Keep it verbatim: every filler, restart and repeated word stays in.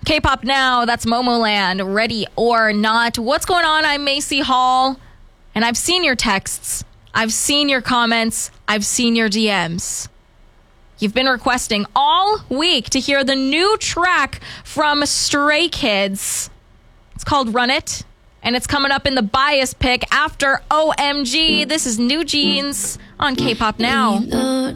K-pop now, that's Momoland, Ready or Not. What's going on? I'm Macy Hall, and I've seen your texts. I've seen your comments. I've seen your D Ms. You've been requesting all week to hear the new track from Stray Kids. It's called Run It, and it's coming up in the bias pick after O M G. This is New Jeans on K-pop now.